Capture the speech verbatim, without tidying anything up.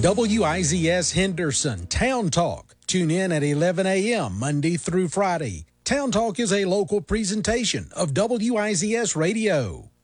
W I Z S Henderson Town Talk. Tune in at eleven a.m. Monday through Friday. Town Talk is a local presentation of W I Z S Radio.